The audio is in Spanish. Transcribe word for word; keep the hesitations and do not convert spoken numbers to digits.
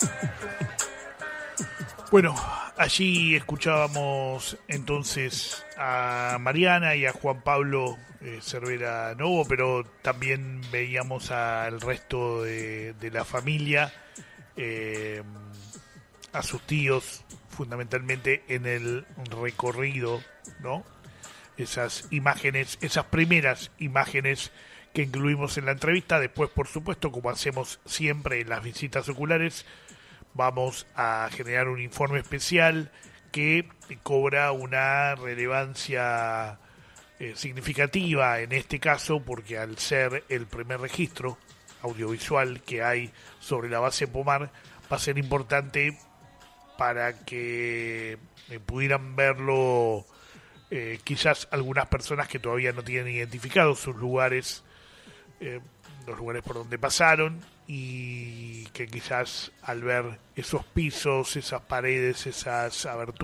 Bueno, allí escuchábamos entonces a Mariana y a Juan Pablo eh, Cervera Novo, pero también veíamos al resto de, de la familia, eh, a sus tíos, fundamentalmente en el recorrido, ¿no? Esas imágenes, esas primeras imágenes que incluimos en la entrevista. Después, por supuesto, como hacemos siempre en las visitas oculares, vamos a generar un informe especial que cobra una relevancia eh, significativa en este caso, porque al ser el primer registro audiovisual que hay sobre la base Pomar, va a ser importante para que eh, pudieran verlo eh, quizás algunas personas que todavía no tienen identificados sus lugares, eh, los lugares por donde pasaron, y que quizás al ver esos pisos, esas paredes, esas aberturas,